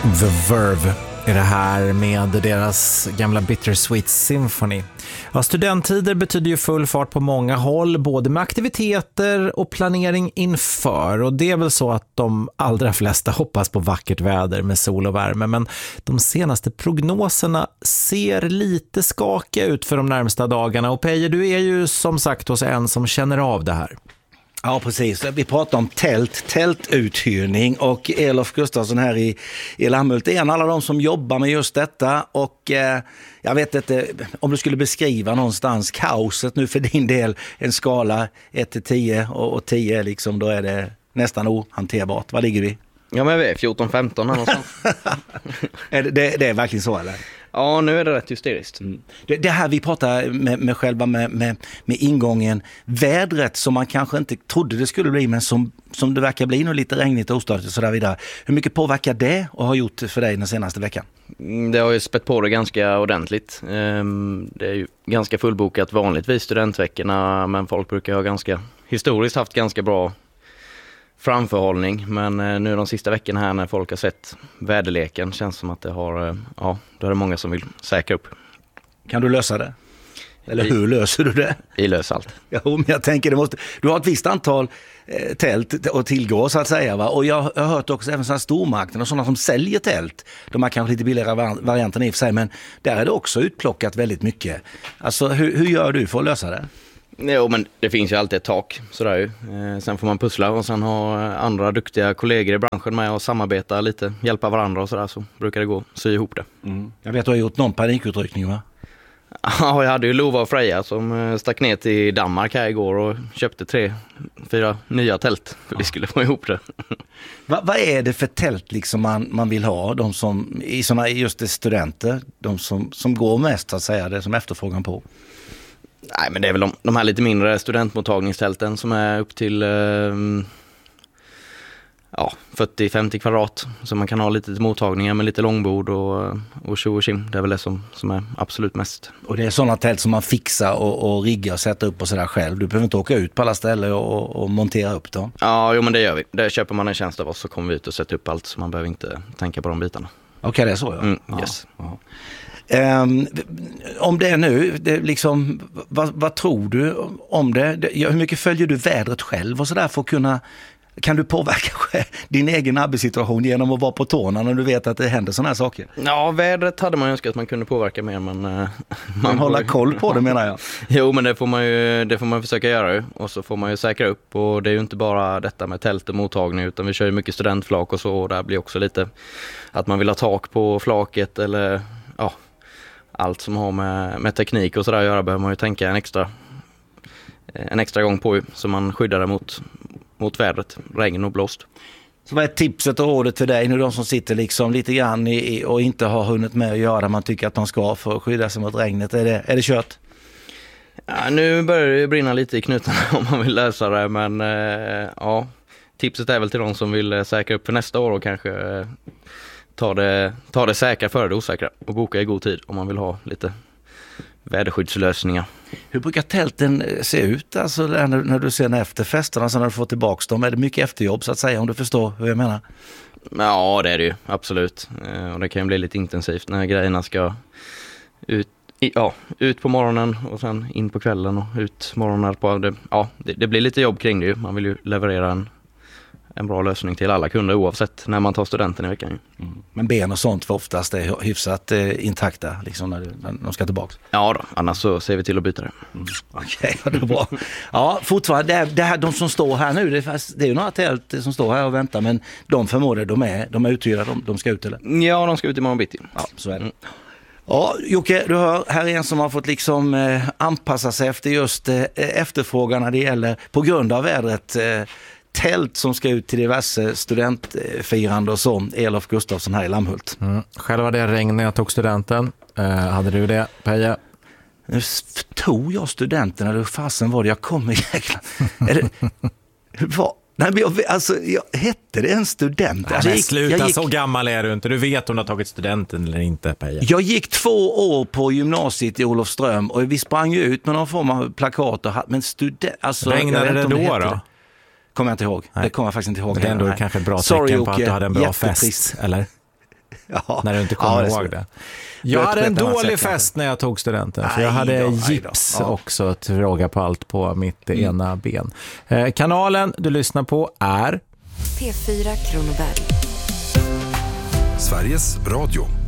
The Verve är det här med deras gamla Bittersweet Symphony. Ja, studenttider betyder ju full fart på många håll, både med aktiviteter och planering inför. Och det är väl så att de allra flesta hoppas på vackert väder med sol och värme. Men de senaste prognoserna ser lite skakiga ut för de närmsta dagarna. Och Peje, du är ju som sagt hos en som känner av det här. Ja, precis. Vi pratar om tältuthyrning och Elof Gustafsson här i Lammhult är en av alla de som jobbar med just detta och jag vet inte om du skulle beskriva någonstans kaoset nu för din del, en skala 1-10 och 10 liksom, då är det nästan ohanterbart. Vad ligger vi? Ja, men vi är 14-15 någonstans. det är verkligen så, eller? Ja, nu är det rätt hysteriskt. Det här vi pratar med själva med ingången, vädret som man kanske inte trodde det skulle bli, men som det verkar bli nu, lite regnigt och ostadigt och så där vidare. Hur mycket påverkar det och har gjort för dig den senaste veckan? Det har ju spett på det ganska ordentligt. Det är ju ganska fullbokat vanligtvis studentveckorna, men folk brukar ha historiskt haft ganska bra framförhållning, men nu de sista veckorna här när folk har sett väderleken känns som att det har, då är det många som vill säkra upp. Kan du lösa det? Eller hur löser du det? Vi löser allt. Ja, men jag tänker du har ett visst antal tält att tillgå så att säga, va? Och jag har hört också även sådana stormarknader och sådana som säljer tält. De har kanske lite billigare varianten i och för sig, men där är det också utplockat väldigt mycket. Alltså hur gör du för att lösa det? Jo, men det finns ju alltid ett tak, sådär ju. Sen får man pussla och sen ha andra duktiga kollegor i branschen med och samarbeta lite, hjälpa varandra och sådär, så brukar det gå att sy ihop det. Mm. Jag vet att du har gjort någon panikutryckning, va? Ja, jag hade ju Lova och Freja som stack ner till Danmark här igår och köpte 3-4 nya tält för vi skulle få ihop det. Vad är det för tält liksom man vill ha? De som, i såna, just det studenter, de som går mest så att säga, det som efterfrågan på? Nej, men det är väl de här lite mindre studentmottagningstälten som är upp till 40-50 kvadrat. Så man kan ha lite mottagningar med lite långbord och tjo och tjim. Det är väl det som är absolut mest. Och det är sådana tält som man fixar och riggar och sätter upp och sådär själv. Du behöver inte åka ut på alla ställen och montera upp dem. Ja, jo, men det gör vi. Där köper man en tjänst av oss så kommer vi ut och sätter upp allt, så man behöver inte tänka på de bitarna. Okej, det är så, ja. Yes. Ja. Om det är nu, liksom, vad tror du om det? Hur mycket följer du vädret själv och sådär för att kunna, kan du påverka din egen arbetssituation genom att vara på tårna när du vet att det händer sådana här saker? Ja, vädret hade man önskat att man kunde påverka mer, men man håller koll på det, menar jag. Jo, men det får man försöka göra ju. Och så får man ju säkra upp, och det är ju inte bara detta med tält och mottagning, utan vi kör ju mycket studentflak och så, och där blir också lite att man vill ha tak på flaket eller allt som har med teknik och sådär att göra behöver man ju tänka en extra gång på, så man skyddar det mot vädret, regn och blåst. Så vad är tipset och rådet för dig nu, de som sitter liksom lite grann och inte har hunnit med att göra det man tycker att man ska för att skydda sig mot regnet? Är det kört? Ja, nu börjar det brinna lite i knutarna om man vill lösa det, men tipset är väl till de som vill säkra upp för nästa år och kanske ta det säkra före det osäkra och boka i god tid om man vill ha lite väderskyddslösningar. Hur brukar tälten se ut alltså när du ser efter festerna, så när du får tillbaka dem? Är det mycket efterjobb så att säga, om du förstår hur jag menar? Ja, det är det ju, absolut. Och det kan ju bli lite intensivt när grejerna ska ut på morgonen och sen in på kvällen och ut morgonen på det. Ja, det blir lite jobb kring det ju. Man vill ju leverera en bra lösning till alla kunder oavsett när man tar studenten i veckan. Mm. Men ben och sånt för oftast är hyfsat intakta liksom när de ska tillbaka? Ja då, annars så ser vi till att byta det. Okej, det är bra. Ja, fortfarande, det här, de som står här nu, det är ju några tält som står här och väntar, men de förmodar de är uthyrda, de ska ut eller? Ja, de ska ut imorgon bitti. Ja, så är det. Ja, Jocke, du hör, här är en som har fått liksom anpassa sig efter just efterfrågan när det gäller, på grund av vädret, tält som ska ut till diverse studentfirande och så. Elof Gustafsson här i Lammhult. Själv var det regn när jag tog studenten. Hade du det, Peja? Nu tog jag studenten, eller hur fasen var det jag kom i jäkla? Hette det en student? Nej, men sluta, så gammal är du inte. Du vet om du har tagit studenten eller inte, Peja. Jag gick 2 år på gymnasiet i Olofström och vi sprang ut med någon form av plakat. Men regnade det då? Kommer jag inte ihåg. Nej. Det kommer jag faktiskt inte ihåg. Det är ändå kanske ett bra tecken på att du hade en bra fest, eller? Ja. När du inte kommer ihåg det. Jag hade en dålig fest när jag tog studenten. För jag hade gips också, att fråga på allt på mitt ena ben. Kanalen du lyssnar på är P4 Kronoberg. Sveriges Radio.